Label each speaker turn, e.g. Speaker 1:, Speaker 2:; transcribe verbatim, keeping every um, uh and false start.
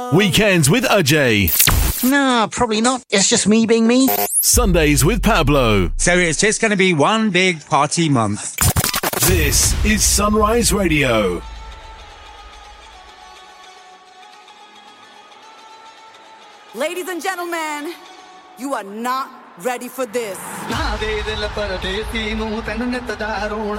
Speaker 1: Weekends with Ajay.
Speaker 2: No, probably not. It's just me being me.
Speaker 1: Sundays with Pablo.
Speaker 3: So it's just going to be one big party month.
Speaker 1: This is Sunrise Radio.
Speaker 4: Ladies and gentlemen, you are not ready for this.